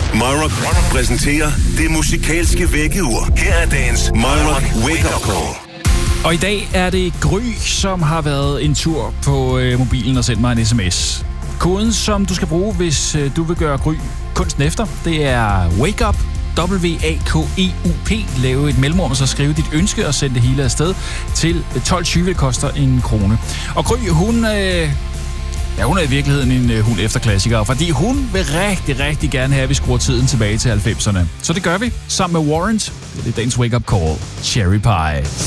Myrock præsenterer det musikalske vækkeur. Her er dagens Myrock Wake Up Call. Og i dag er det Gry, som har været en tur på mobilen og sendt mig en sms. Koden, som du skal bruge, hvis du vil gøre Gry kunsten efter, det er Wake Up, WAKEUP. Lave et mellemrum, og så skrive dit ønske og sende det hele afsted til 12.20. Det koster 1 krone. Og Gry, hun er i virkeligheden en hund efter klassikere, fordi hun vil rigtig, rigtig gerne have, at vi skruer tiden tilbage til 90'erne. Så det gør vi sammen med Warrant. Det er dagens Wake Up Call. Cherry Pie.